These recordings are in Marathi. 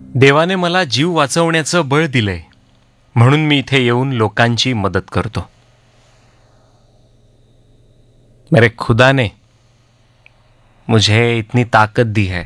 देवाने मला जीव वाचवण्याचं बळ दिलंय, म्हणून मी इथे येऊन लोकांची मदत करतो. मेरे खुदा ने मुझे इतनी ताकत दी है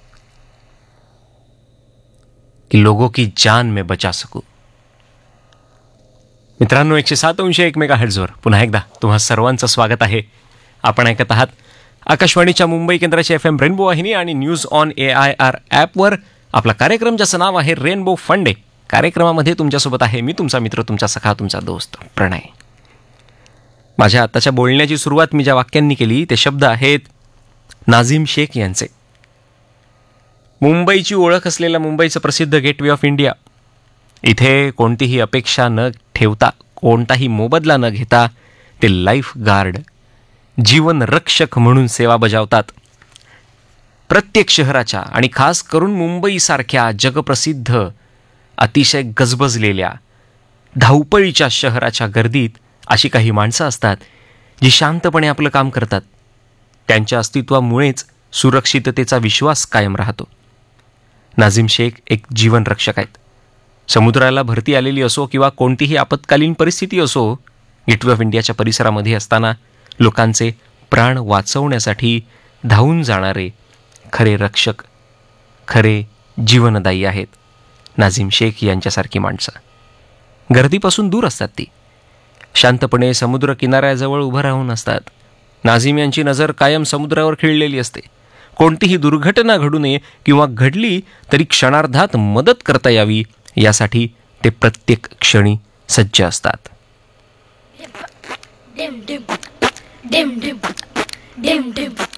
की लोगों की जान मैं बचा सकूं. मित्रांनो, 107.1 मेगाहर्ट्झवर पुन्हा एकदा तुम्हा सर्वांचं स्वागत आहे. आपण ऐकत आहात आकाशवाणीच्या मुंबई केंद्राची FM रेनबो वाहिनी आणि न्यूज ऑन AIR ॲपवर आपला कार्यक्रम ज्याचं नाव आहे रेनबो फंडे. कार्यक्रमामध्ये तुमच्यासोबत आहे मी, तुमचा मित्र, तुमचा सखा, तुमचा दोस्त प्रणय. माझ्या आत्ताच्या बोलण्याची सुरुवात मी ज्या वाक्यांनी केली ते शब्द आहेत नाझीम शेख यांचे. मुंबईची ओळख असलेल्या मुंबईचं प्रसिद्ध गेटवे ऑफ इंडिया. इथे कोणतीही अपेक्षा न ठेवता, कोणताही मोबदला न घेता ते लाईफ गार्ड, जीवन रक्षक म्हणून सेवा बजावतात. प्रत्येक शहराच्या आणि खास करून मुंबईसारख्या जगप्रसिद्ध, अतिशय गजबजलेल्या, धावपळीच्या शहराच्या गर्दीत अशी काही माणसं असतात जी शांतपणे आपलं काम करतात. त्यांच्या अस्तित्वामुळेच सुरक्षिततेचा विश्वास कायम राहतो. नाझीम शेख एक जीवनरक्षक आहेत. समुद्राला भरती आलेली असो किंवा कोणतीही आपत्कालीन परिस्थिती असो, गेटवे ऑफ इंडियाच्या परिसरामध्ये असताना लोकांचे प्राण वाचवण्यासाठी धावून जाणारे खरे रक्षक, खरे जीवनदायी आहेत नाझीम शेख यांच्यासारखी माणसं. गर्दीपासून दूर असतात ती, शांतपणे समुद्र किनाऱ्याजवळ उभं राहून असतात. नाझीम यांची नजर कायम समुद्रावर खिळलेली असते. कोणतीही दुर्घटना घडू नये किंवा घडली तरी क्षणार्धात मदत करता यावी यासाठी ते प्रत्येक क्षणी सज्ज असतात. Dim dim dim dim dim dim